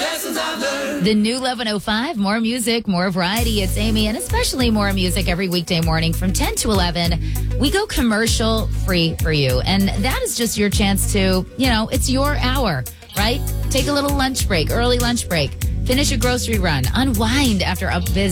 The new 1105, more music, more variety. It's Amy, and especially more music every weekday morning from 10 to 11. We go commercial free for you. And that is just your chance to, it's your hour, right? Take a little lunch break, early lunch break. Finish a grocery run. Unwind after a busy